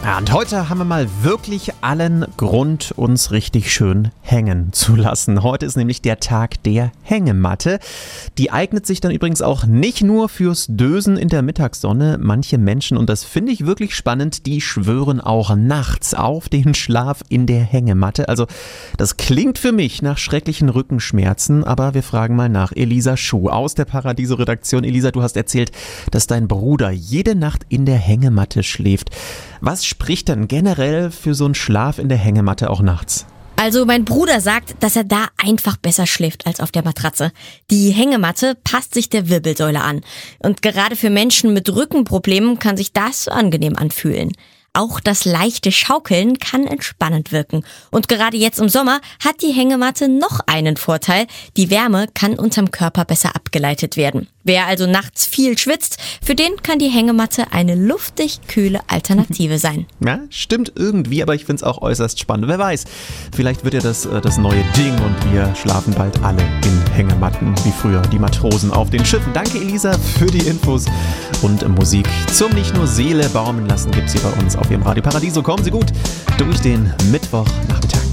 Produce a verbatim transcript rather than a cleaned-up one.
Ja, und heute haben wir mal wirklich allen Grund, uns richtig schön hängen zu lassen. Heute ist nämlich der Tag der Hängematte. Die eignet sich dann übrigens auch nicht nur fürs Dösen in der Mittagssonne. Manche Menschen, und das finde ich wirklich spannend, die schwören auch nachts auf den Schlaf in der Hängematte. Also das klingt für mich nach schrecklichen Rückenschmerzen, aber wir fragen mal nach Elisa Schuh aus der Paradiso-Redaktion. Elisa, du hast erzählt, dass dein Bruder jede Nacht in der Hängematte schläft. Was spricht denn generell für so einen Schlaf in der Hängematte auch nachts? Also mein Bruder sagt, dass er da einfach besser schläft als auf der Matratze. Die Hängematte passt sich der Wirbelsäule an. Und gerade für Menschen mit Rückenproblemen kann sich das angenehm anfühlen. Auch das leichte Schaukeln kann entspannend wirken. Und gerade jetzt im Sommer hat die Hängematte noch einen Vorteil. Die Wärme kann unterm Körper besser abgeleitet werden. Wer also nachts viel schwitzt, für den kann die Hängematte eine luftig kühle Alternative sein. Ja, stimmt irgendwie, aber ich finde es auch äußerst spannend. Wer weiß, vielleicht wird ja das äh, das neue Ding und wir schlafen bald alle in Hängematten, wie früher die Matrosen auf den Schiffen. Danke Elisa für die Infos und Musik zum nicht nur Seele baumeln lassen gibt's hier bei uns auf Ihrem Radio Paradiso. Kommen Sie gut durch den Mittwochnachmittag.